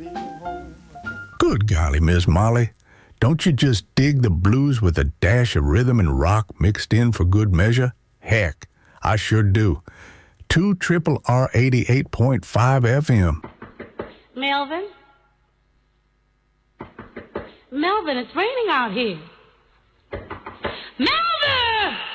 Good golly, Miss Molly. Don't you just dig the blues with a dash of rhythm and rock mixed in for good measure? Heck, I sure do. 2 triple R 88.5 FM. Melvin? Melvin, it's raining out here.